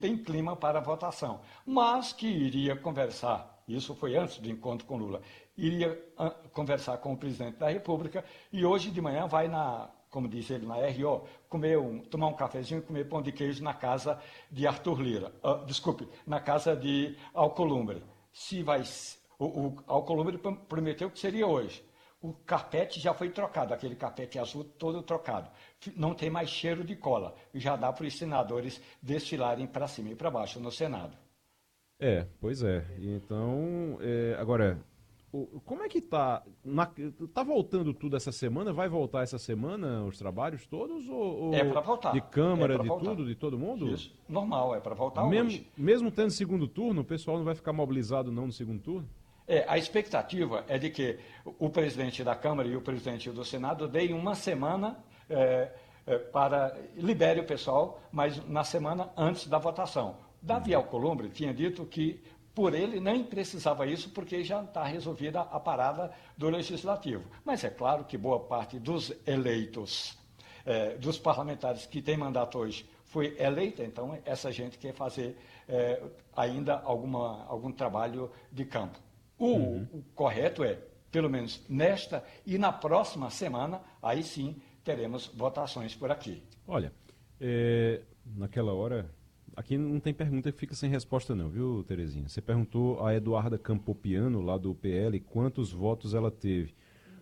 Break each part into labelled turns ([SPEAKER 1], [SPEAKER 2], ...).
[SPEAKER 1] tem clima para votação, mas que iria conversar, isso foi antes do encontro com Lula, iria conversar com o presidente da República e hoje de manhã vai como disse ele, na RO, tomar um cafezinho e comer pão de queijo na casa de Arthur Lira. Desculpe, na casa de Alcolumbre. O Alcolumbre prometeu que seria hoje. O carpete já foi trocado, aquele carpete azul todo trocado. Não tem mais cheiro de cola. Já dá para os senadores desfilarem para cima e para baixo no Senado.
[SPEAKER 2] Pois é. Então, agora, como é que tá? Tá voltando tudo essa semana? Vai voltar essa semana os trabalhos todos?
[SPEAKER 1] É para voltar.
[SPEAKER 2] De Câmara,
[SPEAKER 1] de voltar.
[SPEAKER 2] tudo, de todo mundo?
[SPEAKER 1] Isso, normal, é para voltar hoje.
[SPEAKER 2] Mesmo tendo segundo turno, o pessoal não vai ficar mobilizado não no segundo turno?
[SPEAKER 1] A expectativa é de que o presidente da Câmara e o presidente do Senado deem uma semana para libere o pessoal, mas na semana antes da votação. Davi Alcolumbre tinha dito que por ele nem precisava isso, porque já está resolvida a parada do Legislativo. Mas é claro que boa parte dos eleitos, dos parlamentares que têm mandato hoje, foi eleita, então essa gente quer fazer ainda algum trabalho de campo. O correto é, pelo menos nesta e na próxima semana, aí sim teremos votações por aqui.
[SPEAKER 2] Olha, naquela hora, aqui não tem pergunta que fica sem resposta não, viu, Terezinha? Você perguntou a Eduarda Campopiano, lá do PL, quantos votos ela teve.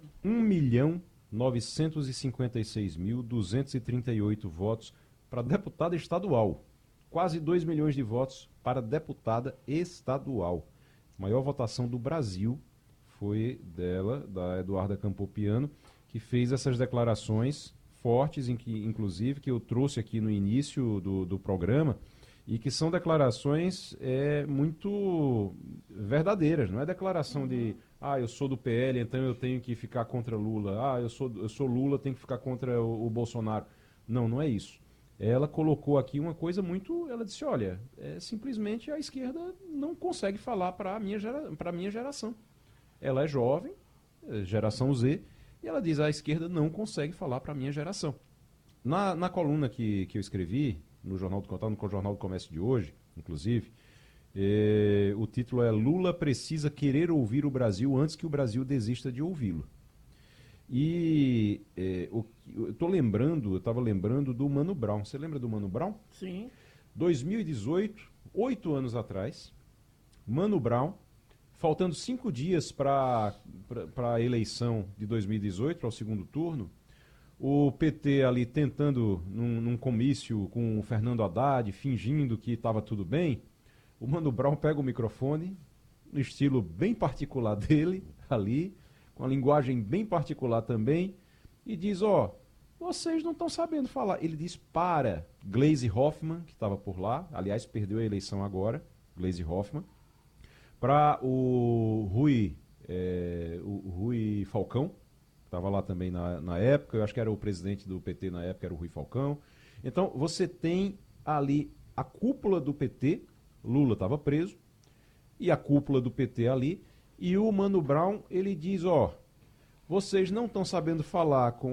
[SPEAKER 2] 1.956.238 votos para deputada estadual. Quase 2 milhões de votos para deputada estadual. Maior votação do Brasil foi dela, da Eduarda Campopiano, que fez essas declarações fortes, inclusive, que eu trouxe aqui no início do programa, e que são declarações muito verdadeiras. Não é declaração de, eu sou do PL, então eu tenho que ficar contra Lula. Eu sou Lula, tenho que ficar contra o Bolsonaro. Não é isso. Ela colocou aqui uma coisa ela disse, olha, simplesmente a esquerda não consegue falar para a minha geração. Ela é jovem, geração Z, e ela diz, a esquerda não consegue falar para a minha geração. Na coluna que eu escrevi, no Jornal do Comércio de hoje, inclusive, o título é Lula precisa querer ouvir o Brasil antes que o Brasil desista de ouvi-lo. E eu estava lembrando do Mano Brown. Você lembra do Mano Brown?
[SPEAKER 3] Sim.
[SPEAKER 2] 2018, 8 anos atrás, Mano Brown, faltando 5 dias para a eleição de 2018, para o segundo turno, o PT ali tentando, num comício com o Fernando Haddad, fingindo que estava tudo bem, o Mano Brown pega o microfone, no estilo bem particular dele, ali, com a linguagem bem particular também, e diz, vocês não estão sabendo falar. Ele diz para Gleisi Hoffmann, que estava por lá, aliás, perdeu a eleição agora, Gleisi Hoffmann, para o Rui Falcão, que estava lá também na época, eu acho que era o presidente do PT na época, era o Rui Falcão. Então, você tem ali a cúpula do PT, Lula estava preso, e a cúpula do PT ali, e o Mano Brown, ele diz, vocês não estão sabendo falar com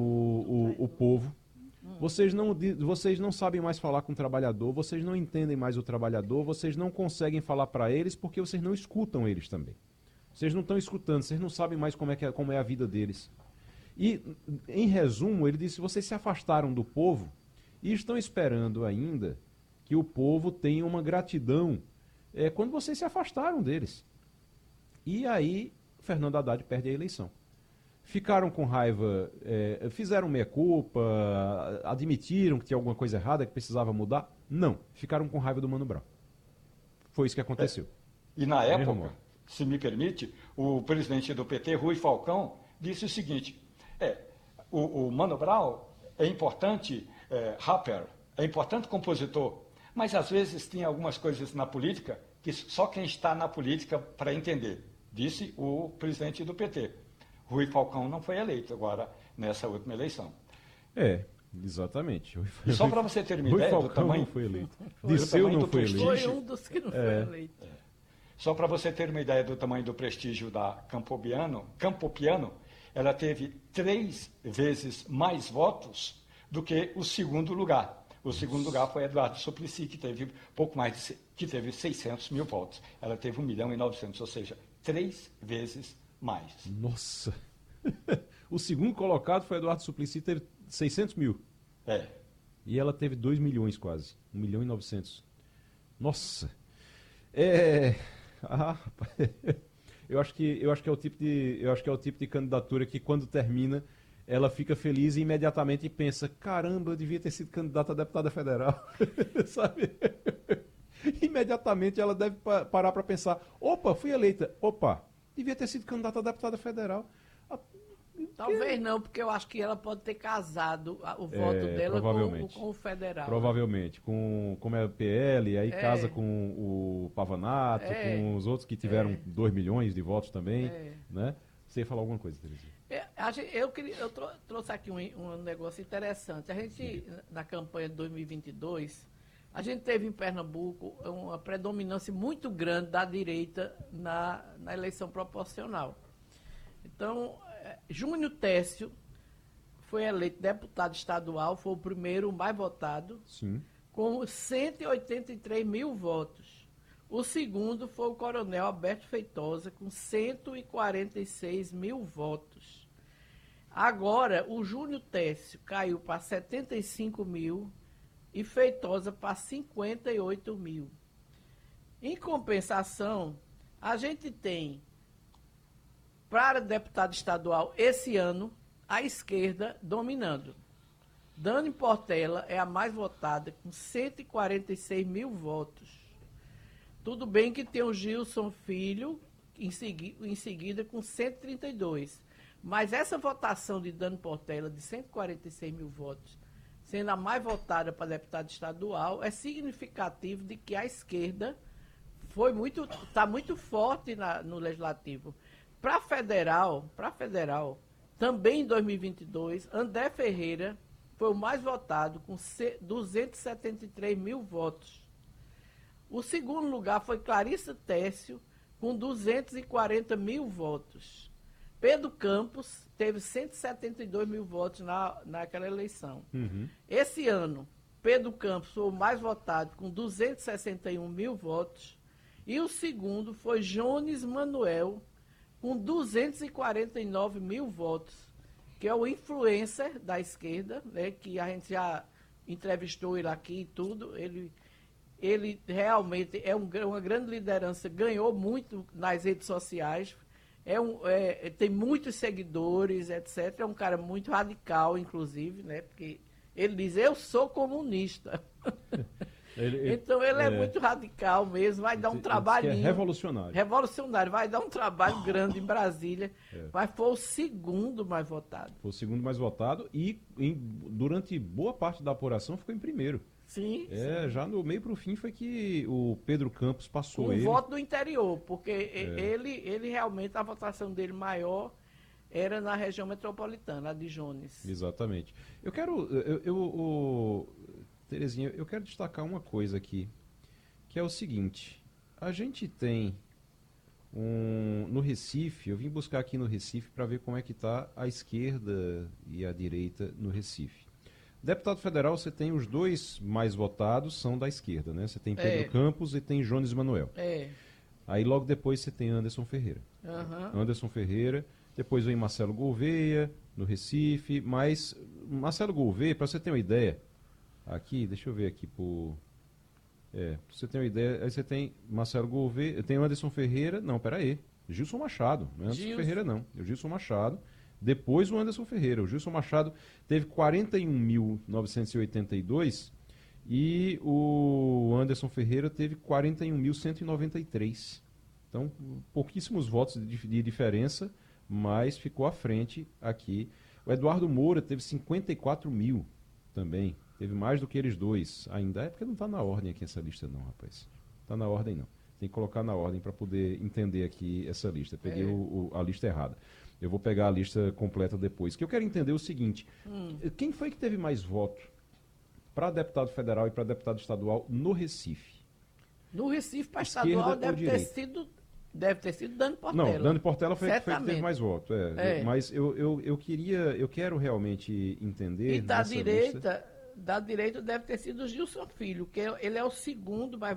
[SPEAKER 2] o povo, vocês não sabem mais falar com o trabalhador, vocês não entendem mais o trabalhador, vocês não conseguem falar para eles porque vocês não escutam eles também. Vocês não estão escutando, vocês não sabem mais como é a vida deles. E, em resumo, ele disse, vocês se afastaram do povo e estão esperando ainda que o povo tenha uma gratidão quando vocês se afastaram deles. E aí, Fernando Haddad perde a eleição. Ficaram com raiva, fizeram meia-culpa, admitiram que tinha alguma coisa errada, que precisava mudar? Não, ficaram com raiva do Mano Brown. Foi isso que aconteceu.
[SPEAKER 1] E na época, se me permite, o presidente do PT, Rui Falcão, disse o seguinte, o Mano Brown é importante rapper, é importante compositor, mas às vezes tem algumas coisas na política que só quem está na política para entender, disse o presidente do PT. Rui Falcão não foi eleito agora nessa última eleição.
[SPEAKER 2] Exatamente.
[SPEAKER 1] E só para você ter uma ideia do tamanho...
[SPEAKER 2] não foi eleito. Disseu não foi eleito.
[SPEAKER 3] Foi um dos que não foi eleito.
[SPEAKER 1] Só para você ter uma ideia do tamanho do prestígio da Campopiano, ela teve 3 vezes mais votos do que o segundo lugar. O segundo lugar foi Eduardo Suplicy, que teve pouco mais que teve 600 mil votos. Ela teve 1.900.000, ou seja, 3 vezes mais.
[SPEAKER 2] Nossa! O segundo colocado foi Eduardo Suplicy, teve 600 mil.
[SPEAKER 1] É.
[SPEAKER 2] E ela teve 2 milhões quase. 1.900.000. Nossa! Rapaz. Eu acho que é o tipo de candidatura que quando termina, ela fica feliz e imediatamente pensa, caramba, eu devia ter sido candidata a deputada federal. Sabe? Imediatamente ela deve parar para pensar, opa, fui eleita. Opa, devia ter sido candidata a deputada federal.
[SPEAKER 3] Talvez não, porque eu acho que ela pode ter casado o voto dela com o federal.
[SPEAKER 2] Provavelmente. Como é o PL, aí casa com o Pavanato, com os outros que tiveram 2 milhões de votos também. Né? Você ia falar alguma coisa, Terezinha?
[SPEAKER 3] Eu trouxe aqui um negócio interessante. A gente, na campanha de 2022, a gente teve em Pernambuco uma predominância muito grande da direita na eleição proporcional. Então, Júnior Técio foi eleito deputado estadual, foi o primeiro mais votado,
[SPEAKER 2] Sim.
[SPEAKER 3] com 183 mil votos. O segundo foi o coronel Alberto Feitosa, com 146 mil votos. Agora, o Júnior Técio caiu para 75 mil e Feitosa para 58 mil. Em compensação, a gente tem, para deputado estadual, esse ano, a esquerda dominando. Dani Portela é a mais votada, com 146 mil votos. Tudo bem que tem o Gilson Filho, em seguida, com 132. Mas essa votação de Dani Portela, de 146 mil votos, sendo a mais votada para deputado estadual, é significativo de que a esquerda está muito forte no legislativo. Para federal, também em 2022, André Ferreira foi o mais votado, com 273 mil votos. O segundo lugar foi Clarissa Técio, com 240 mil votos. Pedro Campos teve 172 mil votos naquela eleição.
[SPEAKER 2] Uhum.
[SPEAKER 3] Esse ano, Pedro Campos foi o mais votado, com 261 mil votos. E o segundo foi Jones Manuel, com 249 mil votos, que é o influencer da esquerda, né, que a gente já entrevistou ele aqui e tudo. Ele realmente é uma grande liderança, ganhou muito nas redes sociais, tem muitos seguidores, etc. É um cara muito radical, inclusive, né, porque ele diz, eu sou comunista. Então ele é muito radical mesmo, vai dar um trabalhinho.
[SPEAKER 2] É revolucionário.
[SPEAKER 3] Revolucionário, vai dar um trabalho grande em Brasília, mas foi o segundo mais votado.
[SPEAKER 2] Foi o segundo mais votado e durante boa parte da apuração ficou em primeiro.
[SPEAKER 3] Sim.
[SPEAKER 2] Já no meio para o fim foi que o Pedro Campos passou
[SPEAKER 3] ele. Um voto do interior, porque ele realmente, a votação dele maior era na região metropolitana, a de Jones.
[SPEAKER 2] Exatamente. Eu quero... Terezinha, eu quero destacar uma coisa aqui, que é o seguinte, a gente tem no Recife, eu vim buscar aqui no Recife para ver como é que está a esquerda e a direita no Recife. Deputado federal, você tem os dois mais votados, são da esquerda, né? Você tem Pedro Campos e tem Jones Manuel. Aí logo depois você tem Anderson Ferreira.
[SPEAKER 3] Uhum.
[SPEAKER 2] Anderson Ferreira, depois vem Marcelo Gouveia, no Recife, mas Marcelo Gouveia, para você ter uma ideia, aqui, deixa eu ver aqui pra você ter uma ideia, aí você tem Marcelo Gouveia, tem o Anderson Ferreira, não, peraí, Gilson Machado, não é Anderson Ferreira não, é o Gilson Machado, depois o Anderson Ferreira, o Gilson Machado teve 41.982 e o Anderson Ferreira teve 41.193, então pouquíssimos votos de diferença, mas ficou à frente aqui. O Eduardo Moura teve 54 mil também. Teve mais do que eles dois ainda. É porque não está na ordem aqui essa lista não, rapaz. Está na ordem não. Tem que colocar na ordem para poder entender aqui essa lista. Peguei a lista errada. Eu vou pegar a lista completa depois. Que eu quero entender o seguinte. Quem foi que teve mais voto para deputado federal e para deputado estadual no Recife?
[SPEAKER 3] No Recife, para estadual, deve ter sido Dani Portela.
[SPEAKER 2] Não, Dani Portela foi que teve mais voto. Mas eu quero realmente entender.
[SPEAKER 3] E da direita...
[SPEAKER 2] Lista...
[SPEAKER 3] candidato direito deve ter sido o Gilson Filho, que ele é o segundo mais